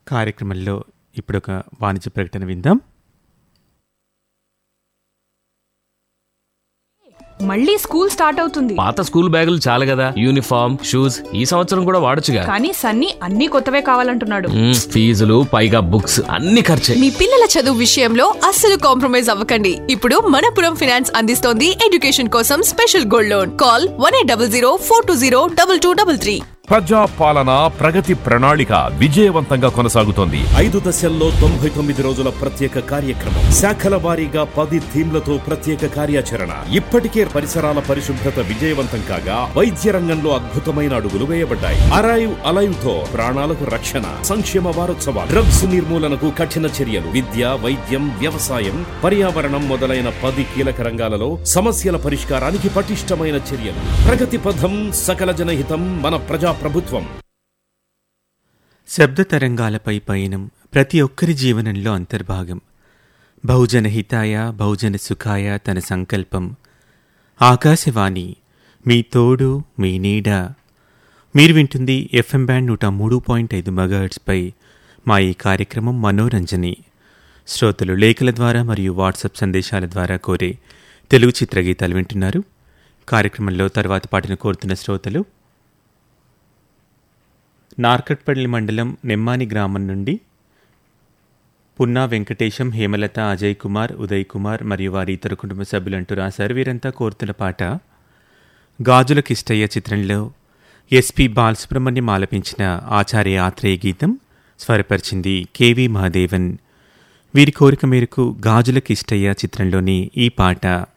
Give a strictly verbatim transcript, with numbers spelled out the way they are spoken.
కార్యక్రమంలో ఇప్పుడు ఒక వాణిజ్య ప్రకటన విందాం. మళ్ళీ స్కూల్ స్టార్ట్ అవుతుంది. పాత స్కూల్ బ్యాగులు చాలు కదా, యూనిఫామ్ షూస్ ఈ సంవత్సరం కూడా వాడొచ్చుగా. కానీ సన్నీ అన్ని కొత్తవే కావాలంటున్నాడు. మ్మ్, ఫీజులు పైగా బుక్స్ అన్ని ఖర్చే. మీ పిల్లల చదువు విషయంలో అస్సలు కాంప్రమైజ్ అవ్వకండి. ఇప్పుడు మనపురం ఫైనాన్స్ అందిస్తోంది ఎడ్యుకేషన్ కోసం special gold loan. Call one eight double zero four two zero double two double three. ప్రజా పాలన ప్రగతి ప్రణాళిక విజయవంతంగా కొనసాగుతోంది. ఐదు దశల్లో తొంభై తొమ్మిది రోజుల ప్రత్యేక కార్యక్రమం, శాఖల వారీగా పది థీమ్లతో ప్రత్యేక కార్యాచరణ. ఇప్పటికే పరిసరాల పరిశుభ్రత విజయవంతం కాగా వైద్య రంగంలో అద్భుతమైన అడుగులు వేయబడ్డాయి. అరైవ్ అలైవ్ తో ప్రాణాలకు రక్షణ. సంక్షేమ వారోత్సవాలు, డ్రగ్స్ నిర్మూలనకు కఠిన చర్యలు, విద్య వైద్యం వ్యవసాయం పర్యావరణం మొదలైన పది కీలక రంగాలలో సమస్యల పరిష్కారానికి పటిష్టమైన చర్యలు. ప్రగతి పథం, సకల జనహితం, మన ప్రజా ప్రభుత్వం. శబ్ద తరంగాలపై పయనం ప్రతి ఒక్కరి జీవనంలో అంతర్భాగం. బహుజన హితాయ బహుజన సుఖాయ తన సంకల్పం. ఆకాశవాణి మీ తోడు మీ నీడ. మీరు వింటుంది ఎఫ్ఎం బ్యాండ్ నూట మూడు పాయింట్ ఐదు మెగాహెర్ట్జ్పై మా ఈ కార్యక్రమం మనోరంజని. శ్రోతలు లేఖల ద్వారా మరియు వాట్సాప్ సందేశాల ద్వారా కోరే తెలుగు చిత్రగీతాలు వింటున్నారు. కార్యక్రమంలో తర్వాత పాటను కోరుతున్న శ్రోతలు నార్కట్పల్లి మండలం నెమ్మాని గ్రామం నుండి పున్నా వెంకటేశం, హేమలత, అజయ్ కుమార్, ఉదయ్ కుమార్ మరియు వారి ఇతర కుటుంబ సభ్యులంటూ రాశారు. వీరంతా కోరుతున్న పాట గాజుల కిష్టయ్య చిత్రంలో ఎస్పి బాలసుబ్రహ్మణ్యం ఆలపించిన ఆచార్య ఆత్రేయ గీతం స్వరపరిచింది కెవి మహాదేవన్. వీరి కోరిక మేరకు గాజుల కిష్టయ్య చిత్రంలోని ఈ పాట.